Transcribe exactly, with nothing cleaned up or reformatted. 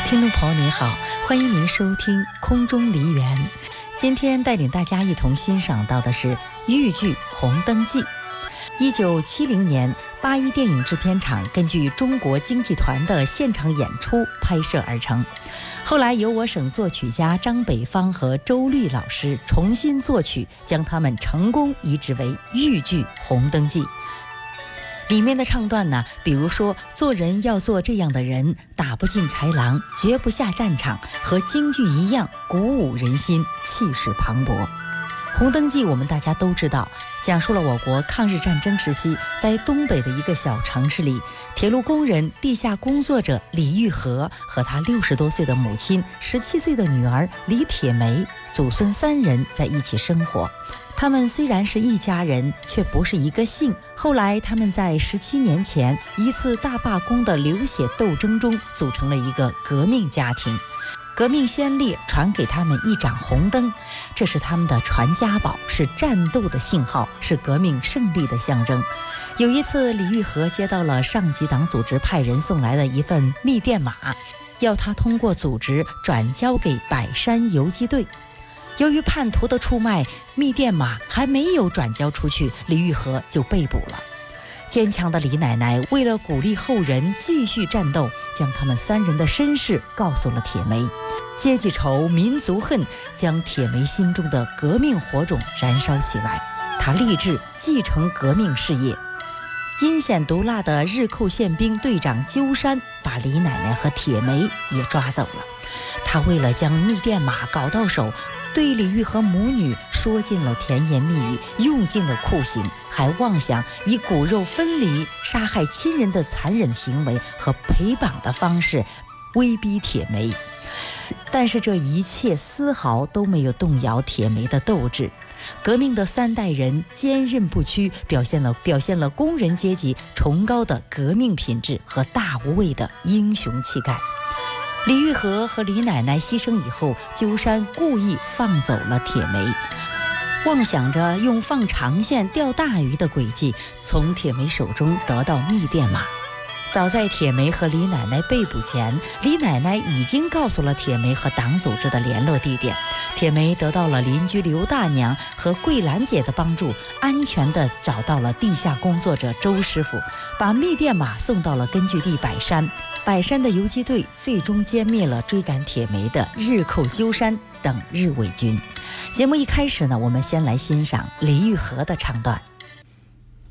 听众朋友您好，欢迎您收听空中梨园。今天带领大家一同欣赏到的是豫剧《红灯记》。一九七零年，八一电影制片厂根据中国京剧团的现场演出拍摄而成。后来由我省作曲家张北芳和周律老师重新作曲，将它们成功移植为豫剧《红灯记》。里面的唱段呢，比如说做人要做这样的人，打不进豺狼，绝不下战场，和京剧一样鼓舞人心，气势磅礴。红灯记我们大家都知道，讲述了我国抗日战争时期在东北的一个小城市里，铁路工人、地下工作者李玉和和他六十多岁的母亲、十七岁的女儿李铁梅，祖孙三人在一起生活。他们虽然是一家人，却不是一个姓。后来他们在十七年前一次大罢工的流血斗争中组成了一个革命家庭。革命先烈传给他们一盏红灯，这是他们的传家宝，是战斗的信号，是革命胜利的象征。有一次，李玉和接到了上级党组织派人送来的一份密电码，要他通过组织转交给百山游击队。由于叛徒的出卖，密电码还没有转交出去，李玉和就被捕了。坚强的李奶奶为了鼓励后人继续战斗，将他们三人的身世告诉了铁梅。阶级仇、民族恨将铁梅心中的革命火种燃烧起来，他立志继承革命事业。阴险毒辣的日寇宪兵队长鸠山把李奶奶和铁梅也抓走了。他为了将密电码搞到手，对李玉和母女说尽了甜言蜜语，用尽了酷刑，还妄想以骨肉分离、杀害亲人的残忍行为和陪绑的方式威逼铁梅。但是这一切丝毫都没有动摇铁梅的斗志。革命的三代人坚韧不屈，表现了表现了工人阶级崇高的革命品质和大无畏的英雄气概。李玉和和李奶奶牺牲以后，鸠山故意放走了铁梅，妄想着用放长线钓大鱼的诡计，从铁梅手中得到密电码。早在铁梅和李奶奶被捕前，李奶奶已经告诉了铁梅和党组织的联络地点。铁梅得到了邻居刘大娘和桂兰姐的帮助，安全地找到了地下工作者周师傅，把密电码送到了根据地百山。百山的游击队最终歼灭了追赶铁梅的日寇鸠山等日伪军。节目一开始呢，我们先来欣赏李玉和的唱段。